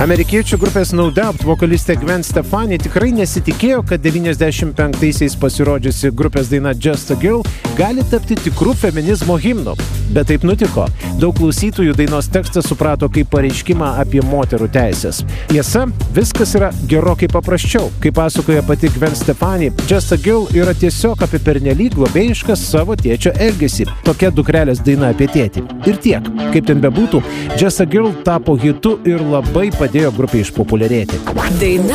Amerikiečių grupės No Doubt vokalistė Gwen Stefani tikrai nesitikėjo, kad 95-aisiais pasirodžiusi grupės daina Just a Girl gali tapti tikrų feminizmo himnu. Bet taip nutiko. Daug klausytojų dainos tekstą suprato kaip pareiškimą apie moterų teisės. Tiesa, viskas yra gerokai paprasčiau. Kaip pasakoja pati Gwen Stefani, Just a Girl yra tiesiog apie pernelyg globėjišką savo tėčio elgesį. Tokia dukrelės daina apie tėtį. Ir tiek. Kaip ten bebūtų, Just a Girl tapo hitu ir labai padėjo grupei išpopuliarėti. Daina